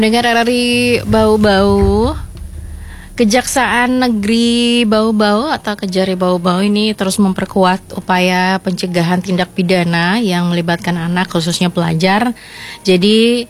Dengar dari Bau-Bau, Kejaksaan Negeri Bau-Bau atau Kejari Bau-Bau ini terus memperkuat upaya pencegahan tindak pidana yang melibatkan anak, khususnya pelajar. Jadi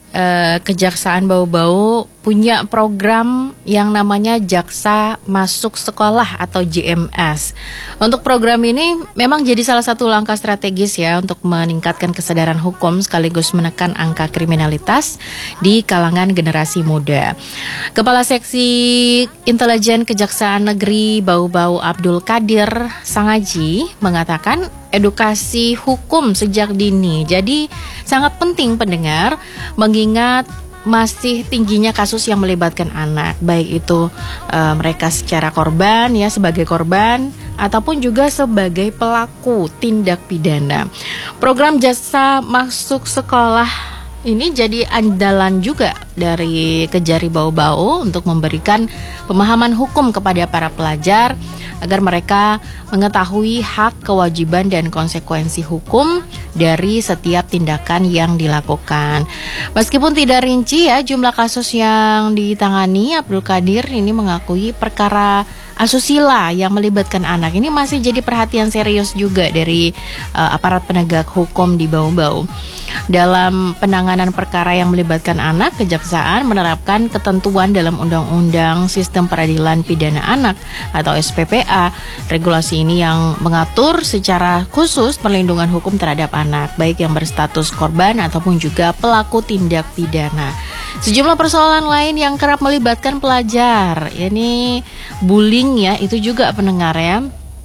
Kejaksaan Bau-Bau punya program yang namanya Jaksa Masuk Sekolah atau JMS. Untuk program ini memang jadi salah satu langkah strategis ya untuk meningkatkan kesadaran hukum sekaligus menekan angka kriminalitas di kalangan generasi muda. Kepala Seksi Intelijen Kejaksaan Negeri Bau-Bau Abdul Qadir Sangaji mengatakan edukasi hukum sejak dini jadi sangat penting pendengar, mengingat masih tingginya kasus yang melibatkan anak, baik itu mereka secara korban ya, sebagai korban ataupun juga sebagai pelaku tindak pidana. Program Jaksa Masuk Sekolah ini jadi andalan juga dari Kejari Bau-Bau untuk memberikan pemahaman hukum kepada para pelajar agar mereka mengetahui hak, kewajiban, dan konsekuensi hukum dari setiap tindakan yang dilakukan. Meskipun tidak rinci ya jumlah kasus yang ditangani, Abdul Qadir ini mengakui perkara asusila yang melibatkan anak ini masih jadi perhatian serius juga dari aparat penegak hukum di Bau-Bau. Dalam penanganan perkara yang melibatkan anak, Kejaksaan menerapkan ketentuan dalam Undang-Undang Sistem Peradilan Pidana Anak atau SPPA. Regulasi ini yang mengatur secara khusus perlindungan hukum terhadap anak, baik yang berstatus korban ataupun juga pelaku tindak pidana. Sejumlah persoalan lain yang kerap melibatkan pelajar, ini bullying ya, itu juga pendengar ya.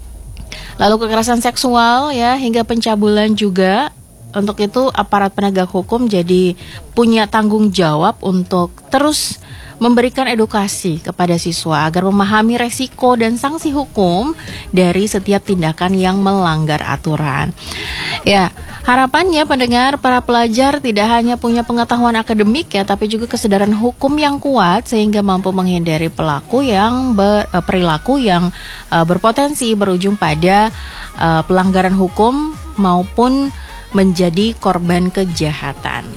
Lalu kekerasan seksual ya, hingga pencabulan juga. Untuk itu aparat penegak hukum jadi punya tanggung jawab untuk terus memberikan edukasi kepada siswa agar memahami resiko dan sanksi hukum dari setiap tindakan yang melanggar aturan. Ya, harapannya pendengar, para pelajar tidak hanya punya pengetahuan akademik ya, tapi juga kesadaran hukum yang kuat sehingga mampu menghindari pelaku yang perilaku yang berpotensi berujung pada pelanggaran hukum maupun menjadi korban kejahatan.